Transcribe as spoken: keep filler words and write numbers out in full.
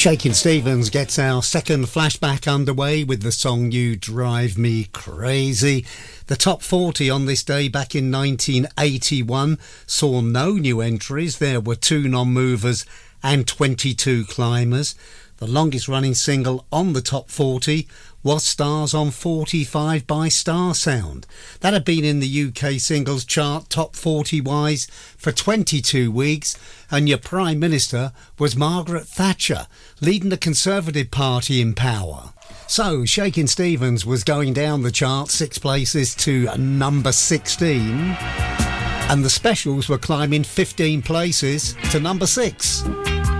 Shakin' Stevens gets our second flashback underway with the song You Drive Me Crazy. The top forty on this day back in nineteen eighty-one saw no new entries. There were two non-movers and twenty-two climbers. The longest running single on the top forty was Stars on forty-five by Star Sound. That had been in the U K singles chart top forty wise for twenty-two weeks, and your Prime Minister was Margaret Thatcher, leading the Conservative Party in power. So Shakin' Stevens was going down the chart six places to number sixteen, and the Specials were climbing fifteen places to number six.